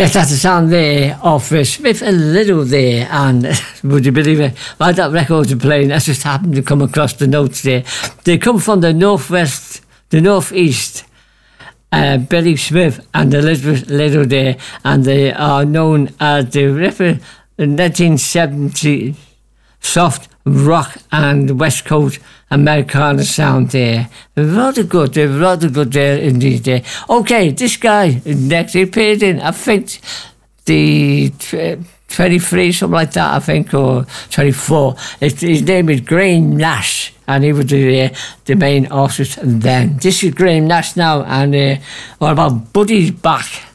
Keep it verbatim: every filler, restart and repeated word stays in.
Yes, that's the sound there of uh, Smith and Little there, and would you believe it, while that record was playing, I just happened to come across the notes there. They come from the northwest, the northeast, uh, Billy Smith and Elizabeth Little there, and they are known as the rapper nineteen seventy soft rock and West Coast Americana sound there. They're rather good, they're rather good there indeed there. Okay, this guy next, he played in, I think, the twenty-three, something like that, I think, or twenty-four. His, his name is Graham Nash, and he was the, uh, the main artist then. This is Graham Nash now, and uh, what about Buddy's Back?